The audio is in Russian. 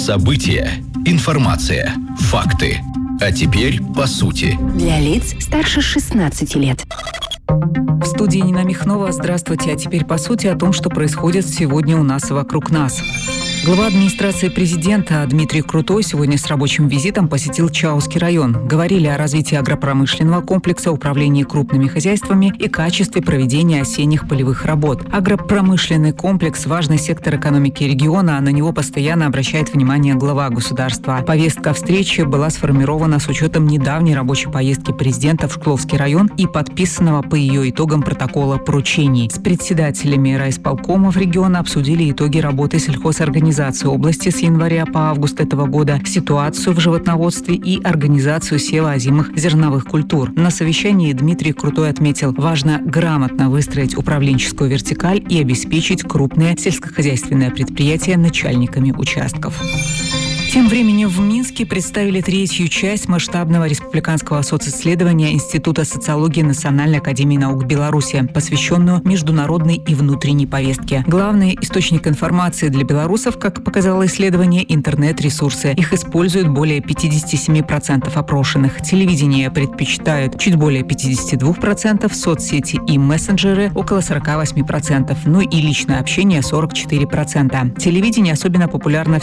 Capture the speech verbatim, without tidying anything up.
События, информация, факты. А теперь по сути. Для лиц старше шестнадцати лет. В студии Нина Михнова. Здравствуйте. А теперь по сути о том, что происходит сегодня у нас и вокруг нас. Глава администрации президента Дмитрий Крутой сегодня с рабочим визитом посетил Чаусский район. Говорили о развитии агропромышленного комплекса, управлении крупными хозяйствами и качестве проведения осенних полевых работ. Агропромышленный комплекс – важный сектор экономики региона, а на него постоянно обращает внимание глава государства. Повестка встречи была сформирована с учетом недавней рабочей поездки президента в Шкловский район и подписанного по ее итогам протокола поручений. С председателями райисполкомов региона обсудили итоги работы сельхозорганизации области с января по август этого года, ситуацию в животноводстве и организацию сева озимых зерновых культур. На совещании Дмитрий Крутой отметил, важно грамотно выстроить управленческую вертикаль и обеспечить крупные сельскохозяйственные предприятия начальниками участков. Тем временем в Минске представили третью часть масштабного республиканского социсследования Института социологии Национальной академии наук Беларуси, посвященную международной и внутренней повестке. Главный источник информации для белорусов, как показало исследование, интернет-ресурсы. Их используют более пятьдесят семь процентов опрошенных. Телевидение предпочитают чуть более пятьдесят два процента, соцсети и мессенджеры – около сорок восемь процентов, ну и личное общение – сорок четыре процента. Телевидение особенно популярно